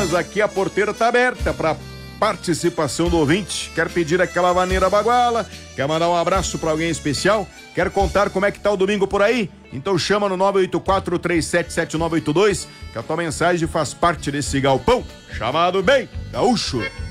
Mas aqui a porteira tá aberta para participação do ouvinte. Quer pedir aquela vaneira baguala? Quer mandar um abraço para alguém especial? Quer contar como é que tá o domingo por aí? Então chama no 984-377982, que a tua mensagem faz parte desse galpão chamado Bem Gaúcho.